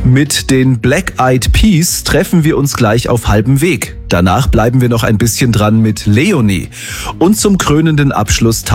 Mit den Black Eyed Peas treffen wir uns gleich auf halbem Weg. Danach bleiben wir noch ein bisschen dran mit Leonie. Und zum krönenden Abschluss